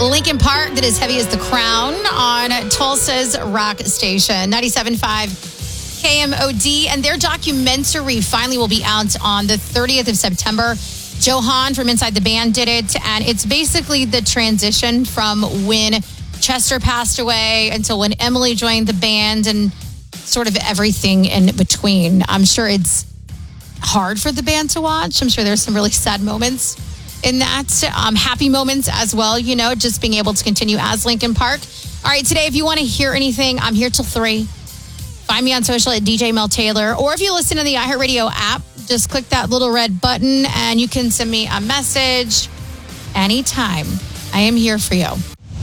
Linkin Park, that is heavy as the crown on Tulsa's rock station, 97.5 KMOD. And their documentary finally will be out on the 30th of September. Joe Hahn from Inside the Band did it. And it's basically the transition from when Chester passed away until when Emily joined the band and sort of everything in between. I'm sure it's hard for the band to watch. I'm sure there's some really sad moments in that. Happy moments as well, you know, just being able to continue as Linkin Park. All right, today, if you want to hear anything, I'm here till 3. Find me on social at DJ Mel Taylor. Or if you listen to the iHeartRadio app, just click that little red button and you can send me a message anytime. I am here for you.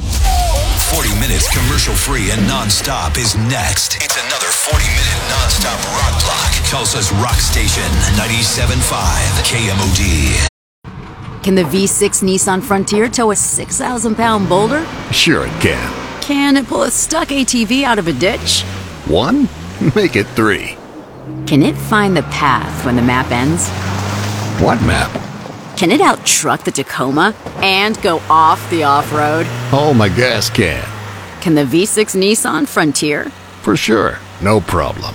40 minutes commercial-free and non-stop is next. It's another 40-minute non-stop rock block. Tulsa's rock station, 97.5 KMOD. Can the V6 Nissan Frontier tow a 6,000-pound boulder? Sure it can. Can it pull a stuck ATV out of a ditch? 1? Make it 3. Can it find the path when the map ends? What map? Can it out-truck the Tacoma and go off the off-road? Oh, my gas can. Can the V6 Nissan Frontier? For sure. No problem.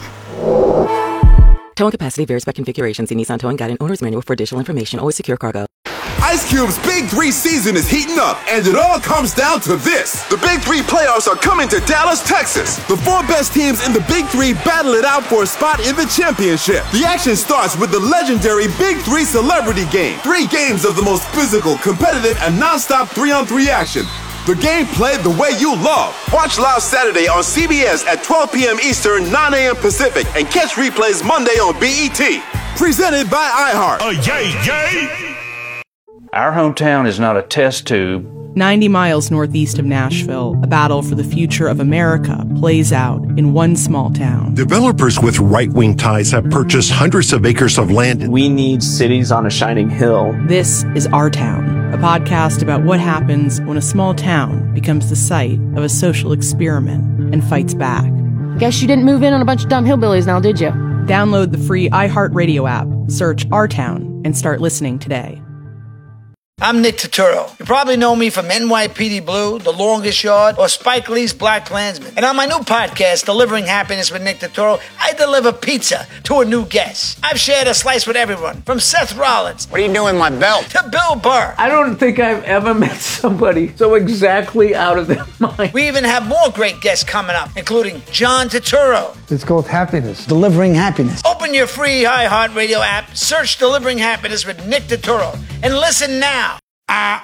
Towing capacity varies by configuration. See Nissan Towing Guide and Owner's Manual for additional information. Always secure cargo. Ice Cube's Big 3 season is heating up, and it all comes down to this. The Big 3 playoffs are coming to Dallas, Texas. The 4 best teams in the Big 3 battle it out for a spot in the championship. The action starts with the legendary Big 3 Celebrity Game. 3 games of the most physical, competitive, and non-stop 3-on-3 action. The game played the way you love. Watch live Saturday on CBS at 12 p.m. Eastern, 9 a.m. Pacific, and catch replays Monday on BET. Presented by iHeart. Yay! Our hometown is not a test tube. 90 miles northeast of Nashville, a battle for the future of America plays out in one small town. Developers with right-wing ties have purchased hundreds of acres of land. We need cities on a shining hill. This is Our Town, a podcast about what happens when a small town becomes the site of a social experiment and fights back. Guess you didn't move in on a bunch of dumb hillbillies now, did you? Download the free iHeartRadio app, search Our Town, and start listening today. I'm Nick Turturro. You probably know me from NYPD Blue, The Longest Yard, or Spike Lee's Black Klansman. And on my new podcast, Delivering Happiness with Nick Turturro, I deliver pizza to a new guest. I've shared a slice with everyone, from Seth Rollins. What are you doing with my belt? To Bill Burr. I don't think I've ever met somebody so exactly out of their mind. We even have more great guests coming up, including John Turturro. It's called Happiness. Delivering Happiness. Open your free iHeartRadio app, search Delivering Happiness with Nick Turturro, and listen now.